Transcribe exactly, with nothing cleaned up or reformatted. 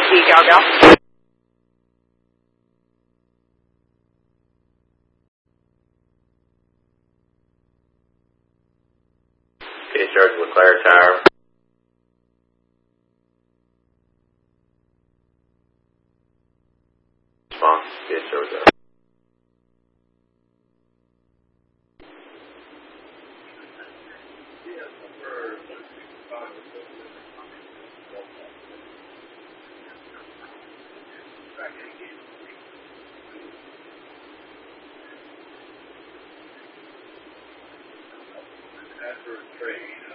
Yankee Galgal. Discharge LeClaire Tower. Response, discharge there. Adverse trade.